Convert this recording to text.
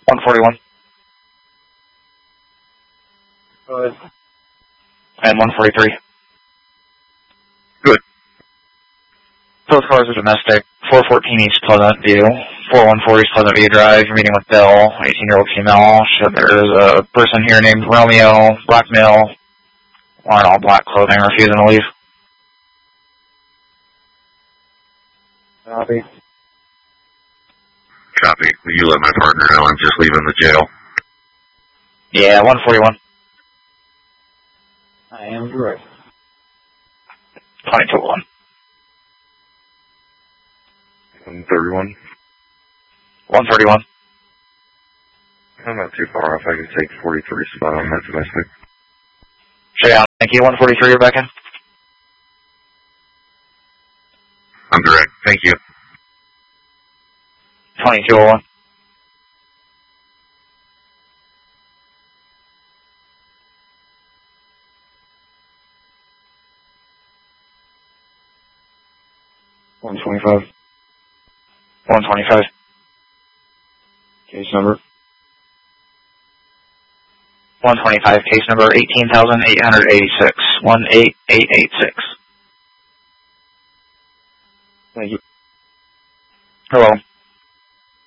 141. Good. And 143. Good. Both cars are domestic. 414 East Pleasant View. 4140 East Pleasant View Drive. You're meeting with Bill, 18-year-old female. There's a person here named Romeo, black male, wearing all black clothing, refusing to leave. Copy. Copy. Will you let my partner know I'm just leaving the jail? Yeah, 141. I am direct. 2201. 131. 131. I'm not too far off. I can take 43 spot on that domestic. Sure, yeah. Thank you. 143, you're back in. I'm direct. Thank you. 2201. $125. 125. Case number. 125, case number 18,886. 18886. Thank you. Hello.